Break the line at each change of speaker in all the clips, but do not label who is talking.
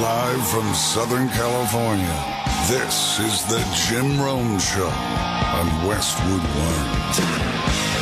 Live from Southern California, this is the Jim Rome Show on Westwood One.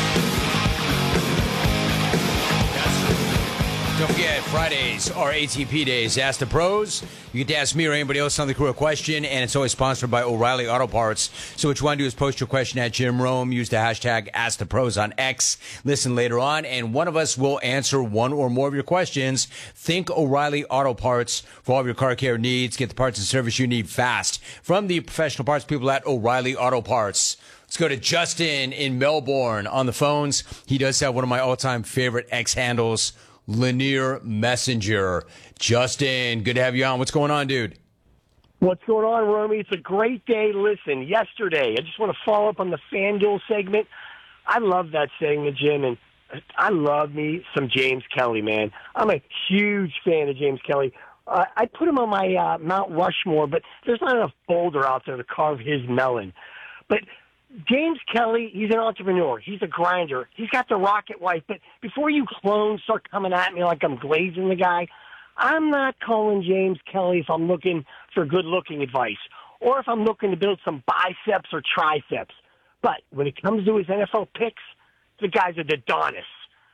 Don't forget, Fridays are ATP days. Ask the pros. You get to ask me or anybody else on the crew a question, and it's always sponsored by O'Reilly Auto Parts. So what you want to do is post your question at Jim Rome. Use the hashtag #AskThePros on X. Listen later on, and one of us will answer one or more of your questions. Think O'Reilly Auto Parts for all of your car care needs. Get the parts and service you need fast from the professional parts people at O'Reilly Auto Parts. Let's go to Justin in Melbourne on the phones. He does have one of my all-time favorite X handles, Lanier Messenger. Justin, good to have you on. What's going on, dude?
What's going on, Romy? It's a great day. Listen, yesterday, I just want to follow up on the FanDuel segment. I love that segment, Jim, and I love me some James Kelly, man. I'm a huge fan of James Kelly. I put him on my Mount Rushmore, but there's not enough boulder out there to carve his melon. But James Kelly, he's an entrepreneur. He's a grinder. He's got the rocket wife. But before you clones start coming at me like I'm glazing the guy, I'm not calling James Kelly if I'm looking for good-looking advice or if I'm looking to build some biceps or triceps. But when it comes to his NFL picks, the guy's a Adonis.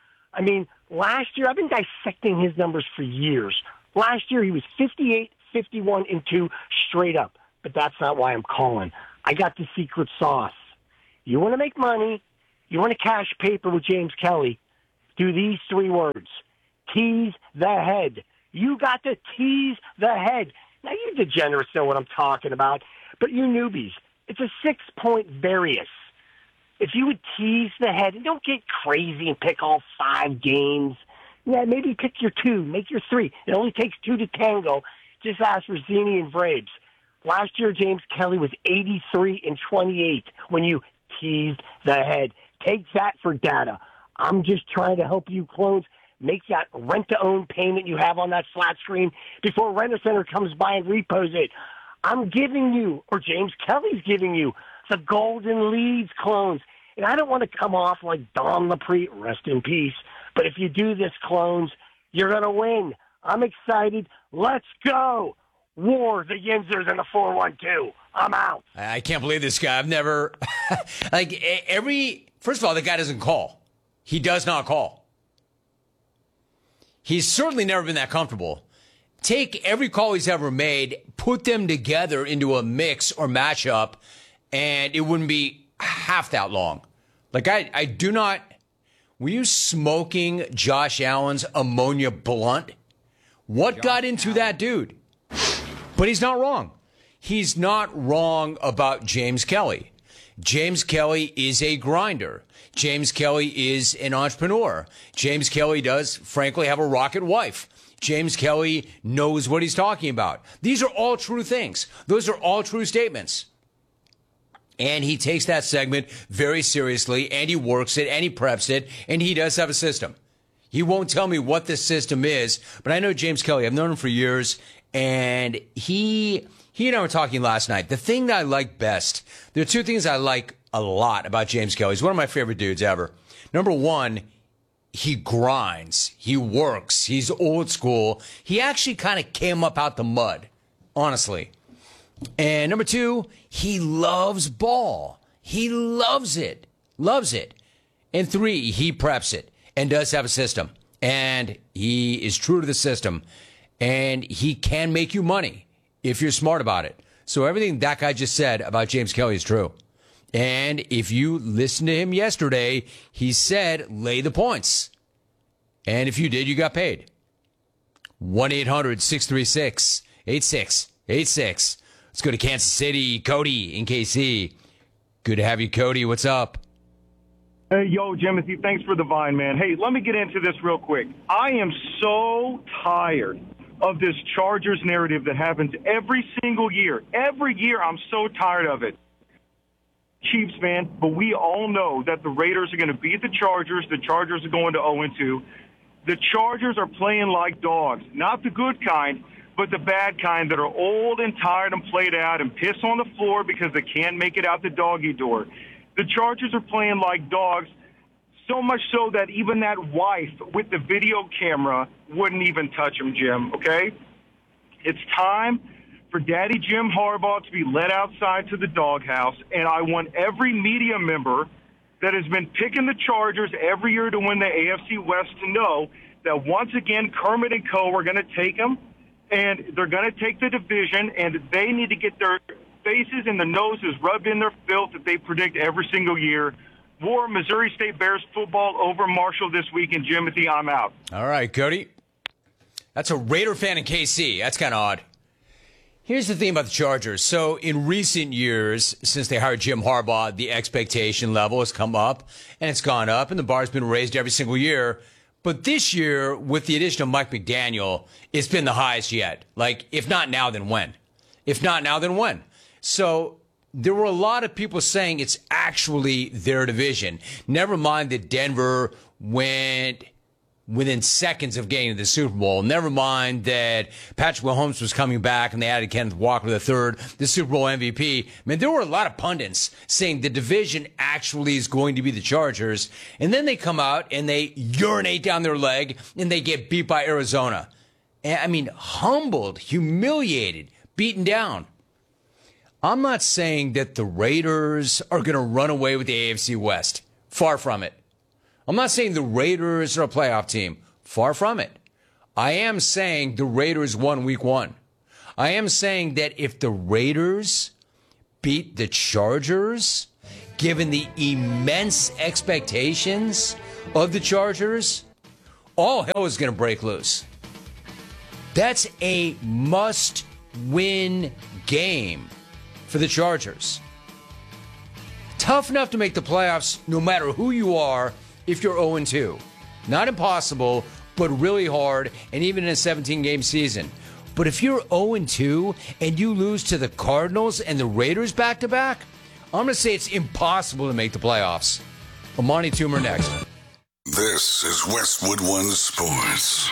I mean, last year, I've been dissecting his numbers for years. Last year, he was 58, 51, and 2 straight up. But that's not why I'm calling. I got the secret sauce. You want to make money, you want to cash paper with James Kelly, do these 3 words. Tease the head. You got to tease the head. Now, you degenerates know what I'm talking about, but you newbies, it's a 6-point variance. If you would tease the head, and don't get crazy and pick all 5 games, yeah, maybe pick your 2, make your 3. It only takes 2 to tango. Just ask for Zini and Vrabes. Last year, James Kelly was 83 and 28 when you teased the head. Take that for data. I'm just trying to help you clones make that rent-to-own payment you have on that flat screen before Rent-A-Center comes by and repos it. I'm giving you, or James Kelly's giving you, the golden leads, clones. And I don't want to come off like Don Lapre, rest in peace, but if you do this, clones, you're going to win. I'm excited. Let's go. War the Yinzers and the 412. I'm out.
I can't believe this guy. I've never, first of all, the guy doesn't call. He does not call. He's certainly never been that comfortable. Take every call he's ever made, put them together into a mix or matchup, and it wouldn't be half that long. Like, I do not, were you smoking Josh Allen's ammonia blunt? What got into that dude? But he's not wrong. He's not wrong about James Kelly. James Kelly is a grinder. James Kelly is an entrepreneur. James Kelly does, frankly, have a rocket wife. James Kelly knows what he's talking about. These are all true things. Those are all true statements. And he takes that segment very seriously, and he works it, and he preps it, and he does have a system. He won't tell me what this system is, but I know James Kelly. I've known him for years, and he and I were talking last night. The thing that I like best, there are 2 things I like a lot about James Kelly. He's one of my favorite dudes ever. Number 1, he grinds. He works. He's old school. He actually kind of came up out the mud, honestly. And number 2, he loves ball. He loves it. Loves it. And 3, he preps it and does have a system. And he is true to the system. And he can make you money if you're smart about it. So everything that guy just said about James Kelly is true. And if you listened to him yesterday, he said, lay the points. And if you did, you got paid. 1-800-636-8686. Let's go to Kansas City. Cody in KC. Good to have you, Cody. What's up?
Hey, yo, Jimothy, thanks for the vine, man. Hey, let me get into this real quick. I am so tired of this Chargers narrative that happens every single year. Every year, I'm so tired of it. Chiefs, man, but we all know that the Raiders are going to beat the Chargers. The Chargers are going to 0-2. The Chargers are playing like dogs, not the good kind, but the bad kind that are old and tired and played out and piss on the floor because they can't make it out the doggy door. The Chargers are playing like dogs, so much so that even that wife with the video camera wouldn't even touch him, Jim, okay? It's time for Daddy Jim Harbaugh to be led outside to the doghouse, and I want every media member that has been picking the Chargers every year to win the AFC West to know that once again Kermit and Co. are going to take them, and they're going to take the division, and they need to get their faces and the noses rubbed in their filth that they predict every single year. War Missouri State Bears football over Marshall this week, and Jimothy, I'm out.
All right, Cody. That's a Raider fan in KC. That's kind of odd. Here's the thing about the Chargers. So in recent years, since they hired Jim Harbaugh, the expectation level has come up, and it's gone up, and the bar's been raised every single year. But this year, with the addition of Mike McDaniel, it's been the highest yet. Like, if not now, then when? If not now, then when? So there were a lot of people saying it's actually their division. Never mind that Denver went within seconds of getting to the Super Bowl. Never mind that Patrick Mahomes was coming back and they added Kenneth Walker III, the Super Bowl MVP. I mean, there were a lot of pundits saying the division actually is going to be the Chargers. And then they come out and they urinate down their leg and they get beat by Arizona. And, I mean, humbled, humiliated, beaten down. I'm not saying that the Raiders are going to run away with the AFC West. Far from it. I'm not saying the Raiders are a playoff team. Far from it. I am saying the Raiders won week 1. I am saying that if the Raiders beat the Chargers, given the immense expectations of the Chargers, all hell is going to break loose. That's a must-win game for the Chargers. Tough enough to make the playoffs no matter who you are if you're 0-2. Not impossible, but really hard, and even in a 17-game season. But if you're 0-2 and you lose to the Cardinals and the Raiders back-to-back, I'm going to say it's impossible to make the playoffs. Amani Toomer next.
This is Westwood One Sports.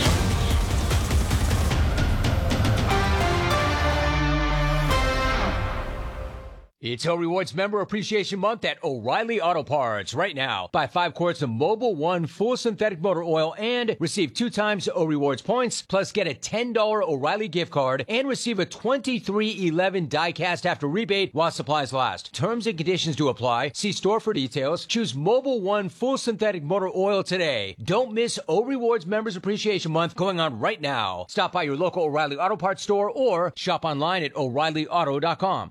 It's O Rewards Member Appreciation Month at O'Reilly Auto Parts. Right now, buy 5 quarts of Mobil 1 full synthetic motor oil and receive 2 times O Rewards points, plus get a $10 O'Reilly gift card and receive a $23.11 die-cast after rebate while supplies last. Terms and conditions do apply. See store for details. Choose Mobil 1 full synthetic motor oil today. Don't miss O Rewards Members Appreciation Month going on right now. Stop by your local O'Reilly Auto Parts store or shop online at O'ReillyAuto.com.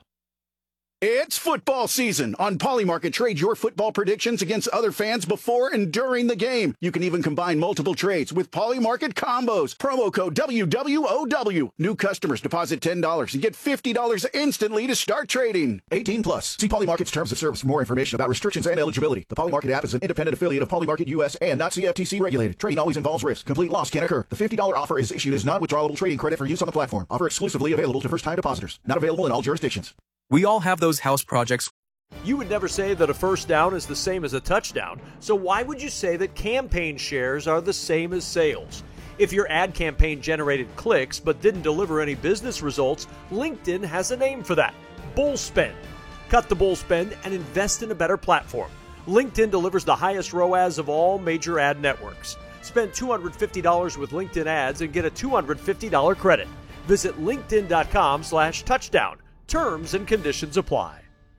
It's football season. On Polymarket, trade your football predictions against other fans before and during the game. You can even combine multiple trades with Polymarket combos. Promo code WWOW. New customers deposit $10 and get $50 instantly to start trading. 18 plus. See Polymarket's terms of service for more information about restrictions and eligibility. The Polymarket app is an independent affiliate of Polymarket US and not CFTC regulated. Trading always involves risk. Complete loss can occur. The $50 offer is issued as non-withdrawable trading credit for use on the platform. Offer exclusively available to first-time depositors. Not available in all jurisdictions.
We all have those house projects.
You would never say that a first down is the same as a touchdown, so why would you say that campaign shares are the same as sales? If your ad campaign generated clicks but didn't deliver any business results, LinkedIn has a name for that: bull spend. Cut the bull spend and invest in a better platform. LinkedIn delivers the highest ROAS of all major ad networks. Spend $250 with LinkedIn ads and get a $250 credit. Visit linkedin.com/touchdown. Terms and conditions apply.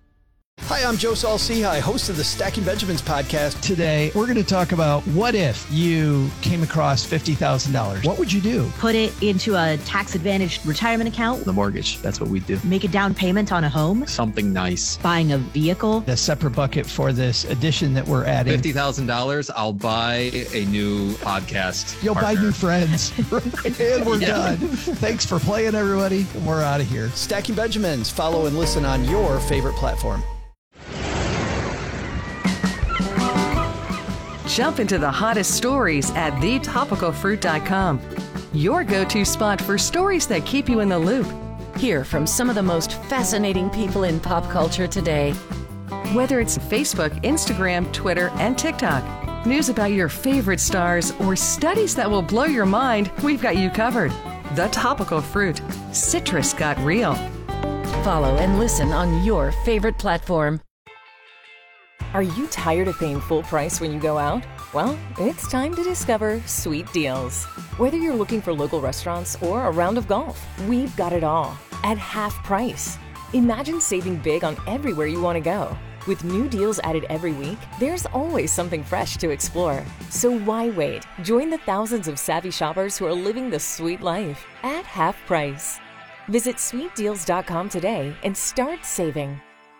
Hi, I'm Joe Saul-Sehy, host of the Stacking Benjamins podcast. Today, we're going to talk about what if you came across $50,000. What would you do?
Put it into a tax-advantaged retirement account.
The mortgage, that's what we do.
Make a down payment on a home.
Something nice.
Buying a vehicle.
A separate bucket for this addition that we're adding.
$50,000, I'll buy a new podcast
You'll
partner.
buy new friends. And we're done. Thanks for playing, everybody. We're out of here. Stacking Benjamins. Follow and listen on your favorite platform.
Jump into the hottest stories at thetopicalfruit.com. Your go-to spot for stories that keep you in the loop.
Hear from some of the most fascinating people in pop culture today.
Whether it's Facebook, Instagram, Twitter, and TikTok, news about your favorite stars, or studies that will blow your mind, we've got you covered. The Topical Fruit. Citrus got real.
Follow and listen on your favorite platform. Are you tired of paying full price when you go out?
Well, it's time to discover Sweet Deals. Whether you're looking for local restaurants or a round of golf, we've got it all at half price. Imagine saving big on everywhere you want to go. With new deals added every week, there's always something fresh to explore. So why wait? Join the thousands of savvy shoppers who are living the sweet life at half price. Visit sweetdeals.com today and start saving.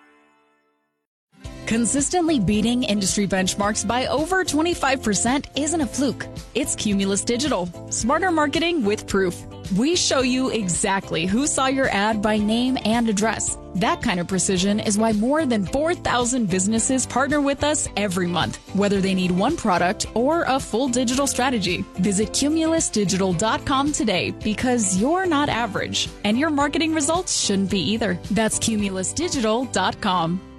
Consistently beating industry benchmarks by over 25% isn't a fluke. It's Cumulus Digital. Smarter marketing with proof. We show you exactly who saw your ad by name and address. That kind of precision is why more than 4,000 businesses partner with us every month, whether they need one product or a full digital strategy. Visit cumulusdigital.com today because you're not average, and your marketing results shouldn't be either. That's cumulusdigital.com.